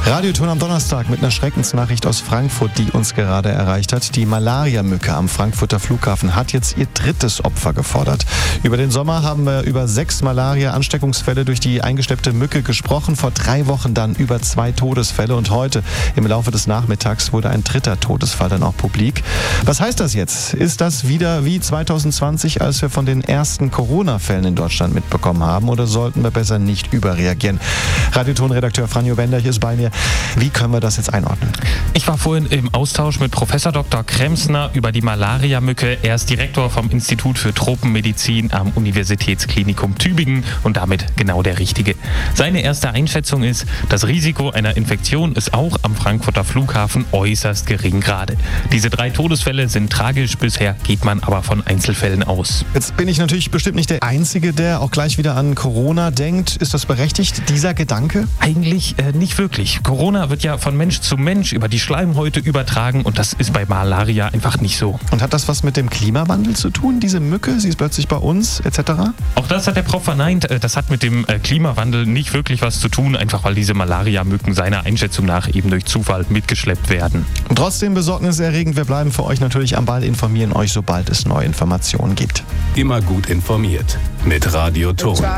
Radioton am Donnerstag mit einer Schreckensnachricht aus Frankfurt, die uns gerade erreicht hat. Die Malariamücke am Frankfurter Flughafen hat jetzt ihr 3. Opfer gefordert. Über den Sommer haben wir über 6 Malaria-Ansteckungsfälle durch die eingeschleppte Mücke gesprochen. Vor 3 Wochen dann über 2 Todesfälle. Und heute im Laufe des Nachmittags wurde ein 3. Todesfall dann auch publik. Was heißt das jetzt? Ist das wieder wie 2020, als wir von den ersten Corona-Fällen in Deutschland mitbekommen haben? Oder sollten wir besser nicht überreagieren? Radioton-Redakteur Franjo Bender hier ist bei mir. Wie können wir das jetzt einordnen? Ich war vorhin im Austausch mit Professor Dr. Kremsner über die Malariamücke. Er ist Direktor vom Institut für Tropenmedizin am Universitätsklinikum Tübingen und damit genau der Richtige. Seine erste Einschätzung ist, das Risiko einer Infektion ist auch am Frankfurter Flughafen äußerst gering gerade. Diese 3 Todesfälle sind tragisch, bisher geht man aber von Einzelfällen aus. Jetzt bin ich natürlich bestimmt nicht der Einzige, der auch gleich wieder an Corona denkt. Ist das berechtigt, dieser Gedanke? Eigentlich nicht wirklich. Corona wird ja von Mensch zu Mensch über die Schleimhäute übertragen und das ist bei Malaria einfach nicht so. Und hat das was mit dem Klimawandel zu tun, diese Mücke? Sie ist plötzlich bei uns, etc.? Auch das hat der Prof verneint. Das hat mit dem Klimawandel nicht wirklich was zu tun, einfach weil diese Malariamücken seiner Einschätzung nach eben durch Zufall mitgeschleppt werden. Und trotzdem besorgniserregend. Wir bleiben für euch natürlich am Ball, informieren euch, sobald es neue Informationen gibt. Immer gut informiert mit Radioton.